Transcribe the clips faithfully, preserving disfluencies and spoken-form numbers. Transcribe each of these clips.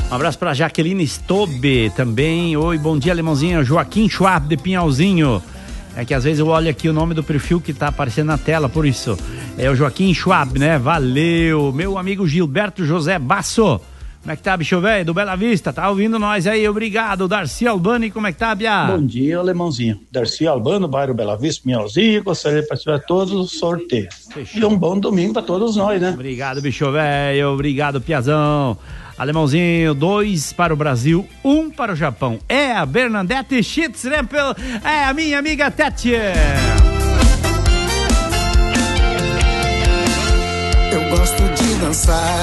Um abraço pra Jaqueline Stobe também. Oi, bom dia, Alemãozinho. Joaquim Schwab de Pinhalzinho. É que às vezes eu olho aqui o nome do perfil que tá aparecendo na tela, por isso. É o Joaquim Schwab, né? Valeu. Meu amigo Gilberto José Basso. Como é que tá, bicho velho? Do Bela Vista, tá ouvindo nós aí? Obrigado. Darcy Albani, como é que tá, Bia? Bom dia, Alemãozinho. Darcy Albano, bairro Bela Vista, Minhalzinho. Gostaria de participar de todos os sorteios. Fechou. E um bom domingo pra todos nós, né? Obrigado, bicho velho. Obrigado, Piazão. Alemãozinho, dois para o Brasil, um para o Japão. É a Bernadette Schitzrempel, é a minha amiga Tete. Eu gosto de dançar,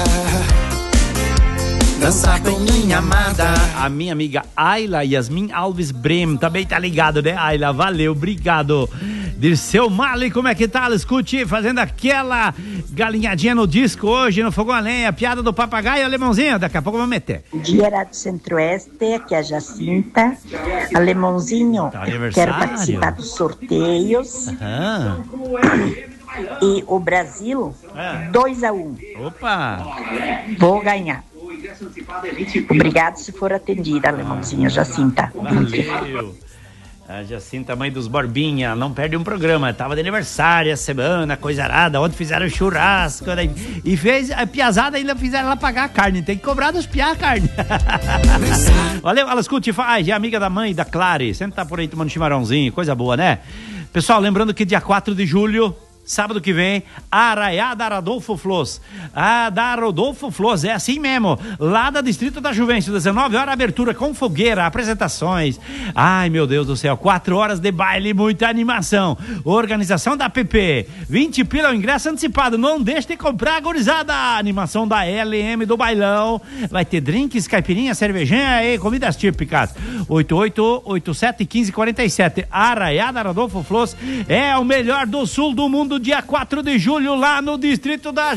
dançar com minha amada. A minha amiga Ayla Yasmin Alves Brem, também tá ligado, né, Ayla? Valeu, obrigado. Dirceu Mali, como é que tá? Escute, fazendo aquela galinhadinha no disco hoje, no fogão a lenha, piada do papagaio, Alemãozinho, daqui a pouco eu vou meter. Dia do Centro-Oeste, aqui é a Jacinta. Alemãozinho, tá aniversário. Quero participar dos sorteios. Aham. E o Brasil, dois a um. Opa! Vou ganhar. Obrigado se for atendida, Alemãozinho, Jacinta. Valeu. A Jacinta, mãe dos Borbinha, não perde um programa. Tava de aniversário essa semana, coisa arada. Ontem fizeram churrasco, né? E fez a piazada, ainda fizeram ela pagar a carne. Tem que cobrar dos piá a carne. Valeu, ela escute, faz. É amiga da mãe da Clare. Sempre tá por aí tomando chimarrãozinho, coisa boa, né? Pessoal, lembrando que dia quatro de julho, sábado que vem, Arraiada Rodolfo Flores. Ah, da Rodolfo Flores, é assim mesmo. Lá da Distrito da Juventude, dezenove horas, abertura com fogueira, apresentações. Ai, meu Deus do céu, quatro horas de baile, muita animação. Organização da P P, vinte pila o ingresso antecipado. Não deixe de comprar, gurizada. Animação da L M do bailão. Vai ter drinks, caipirinha, cervejinha e comidas típicas. oito oito oito sete um cinco quatro sete. Arraiada Rodolfo Flores é o melhor do sul do mundo. Dia quatro de julho, lá no Distrito da